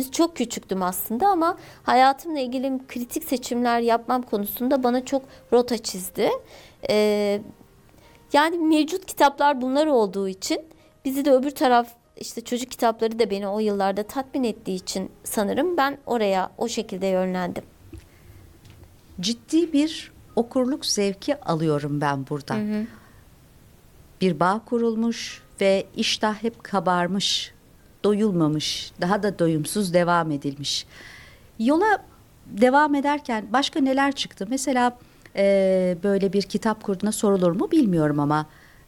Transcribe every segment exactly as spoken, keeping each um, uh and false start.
Henüz çok küçüktüm aslında ama hayatımla ilgili kritik seçimler yapmam konusunda bana çok rota çizdi. Ee, yani mevcut kitaplar bunlar olduğu için bizi de öbür taraf işte çocuk kitapları da beni o yıllarda tatmin ettiği için sanırım ben oraya o şekilde yönlendim. Ciddi bir okurluk zevki alıyorum ben burada. Hı hı. Bir bağ kurulmuş ve iştah hep kabarmış, doyulmamış, daha da doyumsuz devam edilmiş. Yola devam ederken başka neler çıktı? Mesela e, böyle bir kitap kurduğuna sorulur mu bilmiyorum ama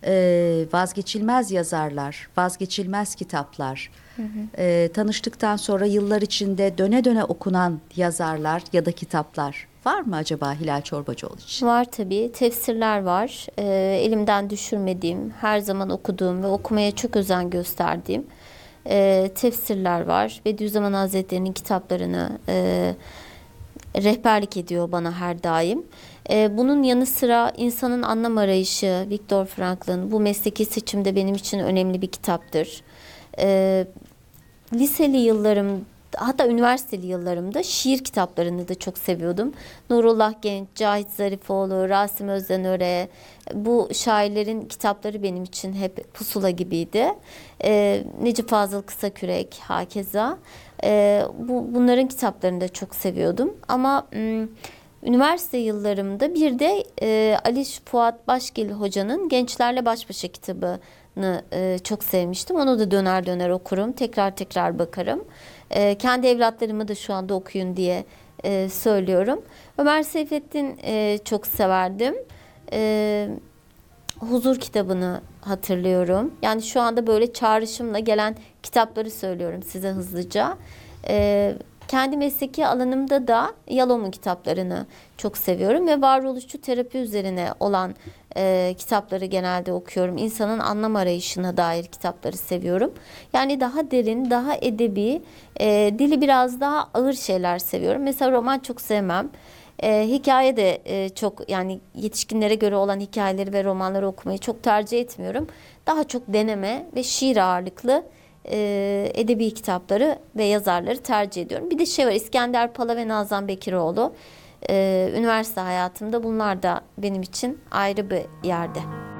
e, vazgeçilmez yazarlar, vazgeçilmez kitaplar, hı hı. E, tanıştıktan sonra yıllar içinde döne döne okunan yazarlar ya da kitaplar var mı acaba Hilal Çorbacıoğlu için? Var tabii. Tefsirler var. Ee, elimden düşürmediğim, her zaman okuduğum ve okumaya çok özen gösterdiğim e, tefsirler var. Bediüzzaman Hazretleri'nin kitaplarını e, rehberlik ediyor bana her daim. E, bunun yanı sıra İnsanın Anlam Arayışı, Viktor Frankl'ın bu mesleki seçimde benim için önemli bir kitaptır. E, liseli yıllarım, hatta üniversiteli yıllarımda şiir kitaplarını da çok seviyordum. Nurullah Genç, Cahit Zarifoğlu, Rasim Özdenöre, bu şairlerin kitapları benim için hep pusula gibiydi. Ee, Necip Fazıl Kısakürek, hakeza. Ee, bu, bunların kitaplarını da çok seviyordum. Ama m, üniversite yıllarımda bir de e, Ali Fuat Başgil Hoca'nın Gençlerle Baş Başa kitabını e, çok sevmiştim. Onu da döner döner okurum, tekrar tekrar bakarım. E, kendi evlatlarımı da şu anda okuyun diye e, söylüyorum. Ömer Seyfettin e, çok severdim. E, Huzur kitabını hatırlıyorum. Yani şu anda böyle çağrışımla gelen kitapları söylüyorum size hızlıca. E, kendi mesleki alanımda da Yalom'un kitaplarını çok seviyorum ve varoluşçu terapi üzerine olan e, kitapları genelde okuyorum. İnsanın anlam arayışına dair kitapları seviyorum. Yani daha derin, daha edebi, e, dili biraz daha ağır şeyler seviyorum. Mesela roman çok sevmem. E, hikaye de e, çok, yani yetişkinlere göre olan hikayeleri ve romanları okumayı çok tercih etmiyorum. Daha çok deneme ve şiir ağırlıklı e, edebi kitapları ve yazarları tercih ediyorum. Bir de şey var, İskender Pala ve Nazan Bekiroğlu. E, üniversite hayatımda bunlar da benim için ayrı bir yerde.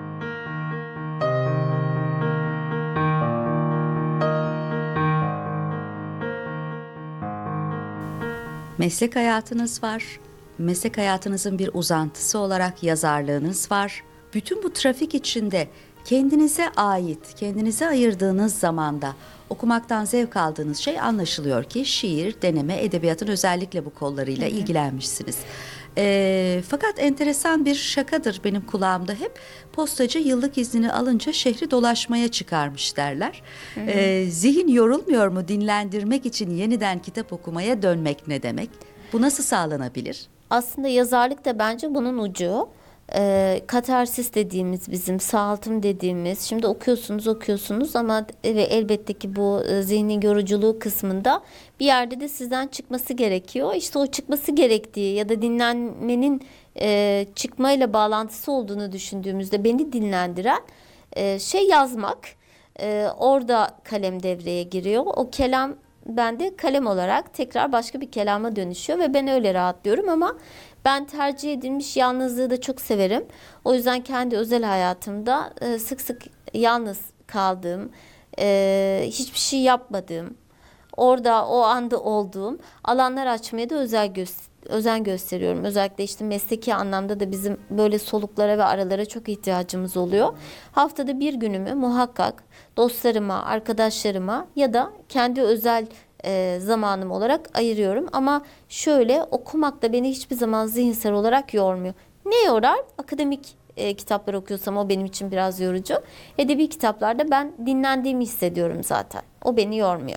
Meslek hayatınız var. Meslek hayatınızın bir uzantısı olarak yazarlığınız var. Bütün bu trafik içinde kendinize ait, kendinize ayırdığınız zamanda okumaktan zevk aldığınız şey anlaşılıyor ki şiir, deneme, edebiyatın özellikle bu kollarıyla hı hı. ilgilenmişsiniz. E, fakat enteresan bir şakadır benim kulağımda hep. Postacı yıllık iznini alınca şehri dolaşmaya çıkarmış derler. Hı hı. E, zihin yorulmuyor mu dinlendirmek için yeniden kitap okumaya dönmek ne demek? Bu nasıl sağlanabilir? Aslında yazarlık da bence bunun ucu. E, katarsis dediğimiz, bizim sağaltım dediğimiz, şimdi okuyorsunuz okuyorsunuz ama ve elbette ki bu e, zihnin yoruculuğu kısmında bir yerde de sizden çıkması gerekiyor. İşte o çıkması gerektiği ya da dinlenmenin e, çıkmayla bağlantısı olduğunu düşündüğümüzde beni dinlendiren e, şey yazmak. E, orada kalem devreye giriyor. O kelam bende kalem olarak tekrar başka bir kelama dönüşüyor ve ben öyle rahatlıyorum ama ben tercih edilmiş yalnızlığı da çok severim. O yüzden kendi özel hayatımda e, sık sık yalnız kaldığım, e, hiçbir şey yapmadığım, orada o anda olduğum alanlar açmaya da özel gö- özen gösteriyorum. Özellikle işte mesleki anlamda da bizim böyle soluklara ve aralara çok ihtiyacımız oluyor. Haftada bir günümü muhakkak dostlarıma, arkadaşlarıma ya da kendi özel e, zamanım olarak ayırıyorum. Ama şöyle, okumak da beni hiçbir zaman zihinsel olarak yormuyor. Ne yorar? Akademik e, kitaplar okuyorsam o benim için biraz yorucu. Edebi kitaplarda ben dinlendiğimi hissediyorum zaten. O beni yormuyor.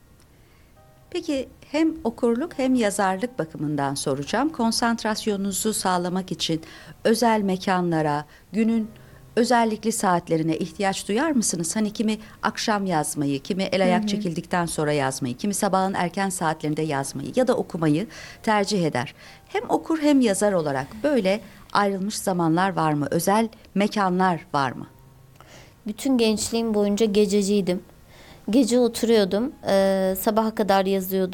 Peki hem okurluk hem yazarlık bakımından soracağım. Konsantrasyonunuzu sağlamak için özel mekanlara, günün özellikli saatlerine ihtiyaç duyar mısınız? Hani kimi akşam yazmayı, kimi el ayak hı hı. çekildikten sonra yazmayı, kimi sabahın erken saatlerinde yazmayı ya da okumayı tercih eder. Hem okur hem yazar olarak böyle ayrılmış zamanlar var mı? Özel mekanlar var mı? Bütün gençliğim boyunca gececiydim. Gece oturuyordum, e, sabaha kadar yazıyordum.